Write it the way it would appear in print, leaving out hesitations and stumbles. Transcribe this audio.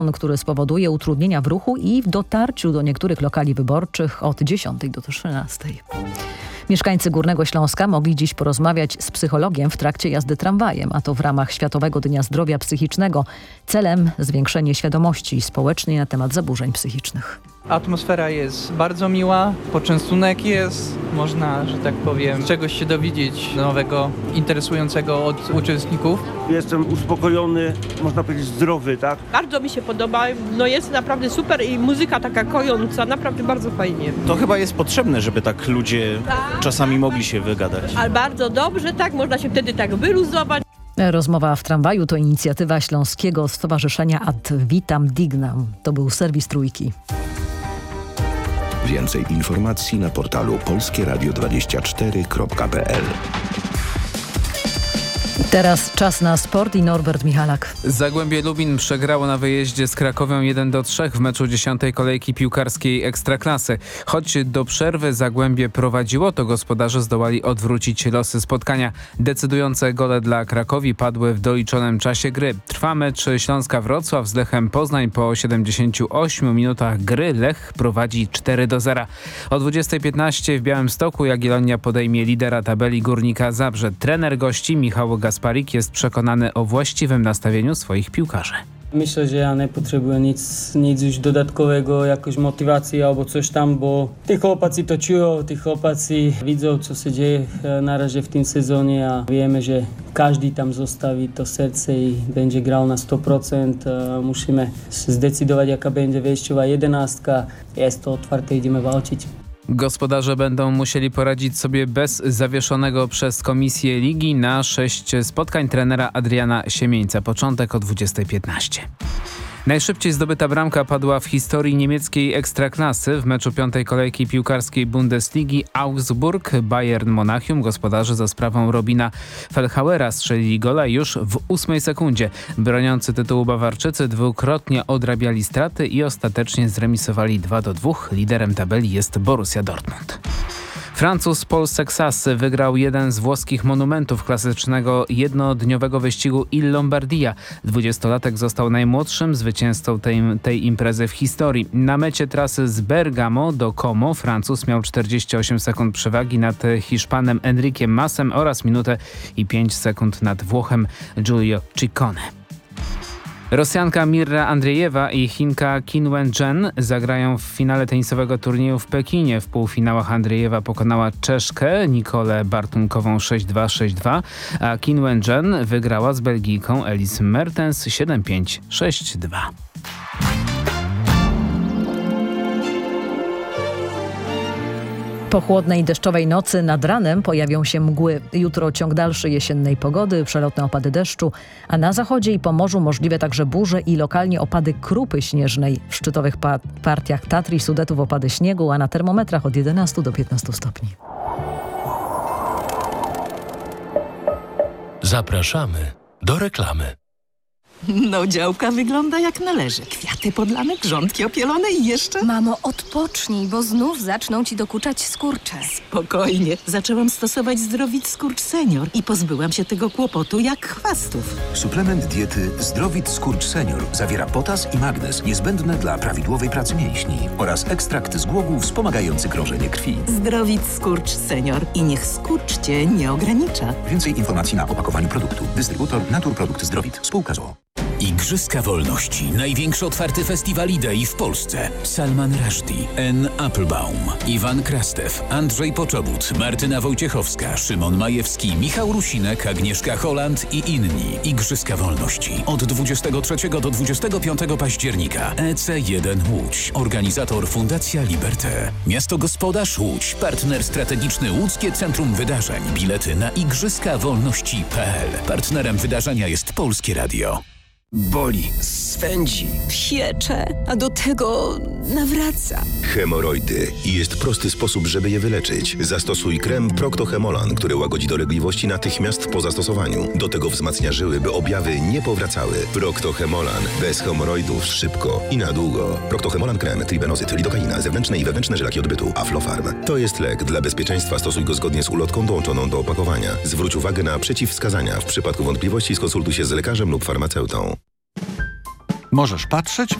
który spowoduje utrudnienia w ruchu i w dotarciu do niektórych lokali wyborczych od 10 do 13. Mieszkańcy Górnego Śląska mogli dziś porozmawiać z psychologiem w trakcie jazdy tramwajem, a to w ramach Światowego Dnia Zdrowia Psychicznego. Celem zwiększenie świadomości społecznej na temat zaburzeń psychicznych. Atmosfera jest bardzo miła, poczęstunek jest, można, że tak powiem, czegoś się dowiedzieć nowego, interesującego od uczestników. Jestem uspokojony, można powiedzieć zdrowy, tak? Bardzo mi się podoba, jest naprawdę super i muzyka taka kojąca, naprawdę bardzo fajnie. To chyba jest potrzebne, żeby tak ludzie czasami mogli się wygadać. Ale bardzo dobrze, tak, można się wtedy tak wyluzować. Rozmowa w tramwaju to inicjatywa Śląskiego Stowarzyszenia Ad Vitam Dignam. To był serwis Trójki. Więcej informacji na portalu polskieradio24.pl. Teraz czas na sport i Norbert Michalak. Zagłębie Lubin przegrało na wyjeździe z Krakowią 1-3 w meczu 10. kolejki piłkarskiej Ekstraklasy. Choć do przerwy Zagłębie prowadziło, to gospodarze zdołali odwrócić losy spotkania. Decydujące gole dla Krakowi padły w doliczonym czasie gry. Trwa mecz Śląska-Wrocław z Lechem Poznań. Po 78 minutach gry Lech prowadzi 4-0. O 20:15 w Białymstoku Jagiellonia podejmie lidera tabeli Górnika Zabrze. Trener gości Michał Gasparik jest przekonany o właściwym nastawieniu swoich piłkarzy. Myślę, że ja nie potrzebuję nic już dodatkowego, jakoś motywacji albo coś tam, bo tych chłopacy to czują, tych chłopacy widzą, co się dzieje na razie w tym sezonie, a wiemy, że każdy tam zostawi to serce i będzie grał na 100%. Musimy zdecydować, jaka będzie wyjściowa 11. Jest to otwarte, idziemy walczyć. Gospodarze będą musieli poradzić sobie bez zawieszonego przez komisję ligi na 6 spotkań trenera Adriana Siemieńca. Początek o 20:15. Najszybciej zdobyta bramka padła w historii niemieckiej Ekstraklasy w meczu 5. kolejki piłkarskiej Bundesligi Augsburg-Bayern Monachium. Gospodarze za sprawą Robina Felhauera strzelili gola już w 8 sekundzie. Broniący tytułu Bawarczycy dwukrotnie odrabiali straty i ostatecznie zremisowali 2-2. Liderem tabeli jest Borussia Dortmund. Francuz Paul Sexas wygrał jeden z włoskich monumentów klasycznego jednodniowego wyścigu Il Lombardia. 20-latek został najmłodszym zwycięzcą tej imprezy w historii. Na mecie trasy z Bergamo do Como Francuz miał 48 sekund przewagi nad Hiszpanem Enriquem Masem oraz minutę i 5 sekund nad Włochem Giulio Ciccone. Rosjanka Mirra Andrzejewa i Chinka Qin Wen-jen zagrają w finale tenisowego turnieju w Pekinie. W półfinałach Andrzejewa pokonała Czeszkę Nikolę Bartunkową 6-2, 6-2, a Qin Wen-jen wygrała z Belgijką Elise Mertens 7-5, 6-2. Po chłodnej deszczowej nocy nad ranem pojawią się mgły. Jutro ciąg dalszy jesiennej pogody, przelotne opady deszczu, a na zachodzie i Pomorzu możliwe także burze i lokalnie opady krupy śnieżnej. W szczytowych partiach Tatr i Sudetów opady śniegu, a na termometrach od 11 do 15 stopni. Zapraszamy do reklamy. No, działka wygląda jak należy. Kwiaty podlane, grządki opielone i jeszcze... Mamo, odpocznij, bo znów zaczną ci dokuczać skurcze. Spokojnie. Zaczęłam stosować Zdrowit Skurcz Senior i pozbyłam się tego kłopotu jak chwastów. Suplement diety Zdrowit Skurcz Senior zawiera potas i magnez niezbędne dla prawidłowej pracy mięśni oraz ekstrakt z głogów wspomagający krążenie krwi. Zdrowit Skurcz Senior i niech skurcz cię nie ogranicza. Więcej informacji na opakowaniu produktu. Dystrybutor Naturprodukt Zdrowit. Spółka z o.o. Igrzyska Wolności. Największy otwarty festiwal idei w Polsce. Salman Rushdie, Anne Applebaum, Iwan Krastew, Andrzej Poczobut, Martyna Wojciechowska, Szymon Majewski, Michał Rusinek, Agnieszka Holland i inni. Igrzyska Wolności. Od 23 do 25 października. EC1 Łódź. Organizator Fundacja Liberté. Miasto gospodarz Łódź. Partner strategiczny Łódzkie Centrum Wydarzeń. Bilety na igrzyskawolności.pl. Partnerem wydarzenia jest Polskie Radio. Boli, swędzi, Piecze, a do tego nawraca. Hemoroidy. I jest prosty sposób, żeby je wyleczyć. Zastosuj krem Procto-Hemolan, który łagodzi dolegliwości natychmiast po zastosowaniu. Do tego wzmacnia żyły, by objawy nie powracały. Procto-Hemolan. Bez hemoroidów szybko i na długo. Procto-Hemolan krem, tribenozyt, lidokaina, zewnętrzne i wewnętrzne żelaki odbytu, Aflofarm. To jest lek. Dla bezpieczeństwa stosuj go zgodnie z ulotką dołączoną do opakowania. Zwróć uwagę na przeciwwskazania. W przypadku wątpliwości skonsultuj się z lekarzem lub farmaceutą. Możesz patrzeć,